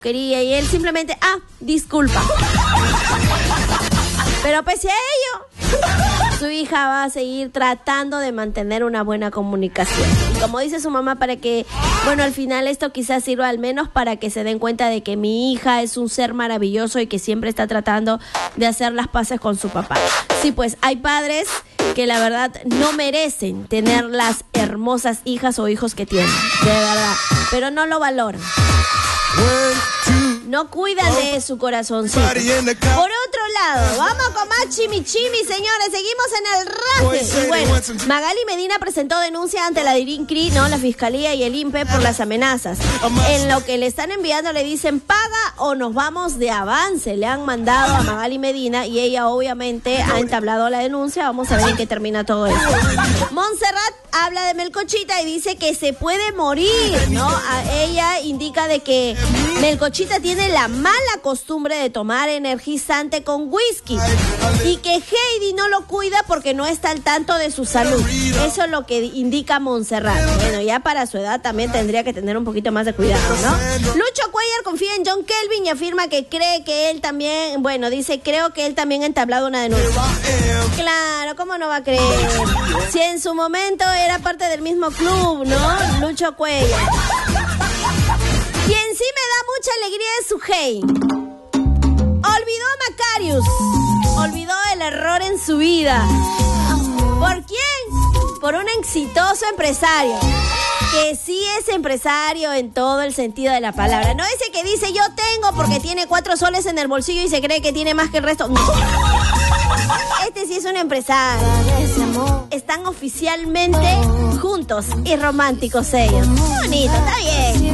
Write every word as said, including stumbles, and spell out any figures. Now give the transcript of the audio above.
quería y él simplemente, ah, disculpa. Pero pese a ello, su hija va a seguir tratando de mantener una buena comunicación. Y como dice su mamá, para que, bueno, al final esto quizás sirva al menos para que se den cuenta de que mi hija es un ser maravilloso y que siempre está tratando de hacer las paces con su papá. Sí, pues hay padres que la verdad no merecen tener las hermosas hijas o hijos que tienen, de verdad, pero no lo valoran. No cuidan de su corazoncito. Por otro lado, vamos con más chimichimi, señores. Seguimos en el raje. Y bueno, Magali Medina presentó denuncia ante la DIRINCRI, ¿no? La Fiscalía y el I N P E por las amenazas. En lo que le están enviando le dicen, paga o nos vamos de avance. Le han mandado a Magali Medina y ella obviamente ha entablado la denuncia. Vamos a ver en qué termina todo esto. Montserrat habla de Melcochita y dice que se puede morir, ¿no? A ella indica de que Melcochita tiene la mala costumbre de tomar energizante con whisky y que Heidi no lo cuida porque no está al tanto de su salud. Eso es lo que indica Montserrat. Bueno, ya para su edad también tendría que tener un poquito más de cuidado, ¿no? Lucho Cuellar confía en John Kelvin y afirma que cree que él también, bueno, dice, creo que él también ha entablado una denuncia. Claro, ¿cómo no va a creer? Si en su momento era parte del mismo club, ¿no? Lucho Cuellar. Quien sí me da mucha alegría es su Hey. Olvidó a Macarius. Olvidó el error en su vida. ¿Por quién? Por un exitoso empresario. Que sí es empresario en todo el sentido de la palabra. No ese que dice yo tengo porque tiene cuatro soles en el bolsillo y se cree que tiene más que el resto. No. Este sí es un empresario. Están oficialmente juntos y románticos ellos. Bonito, está bien.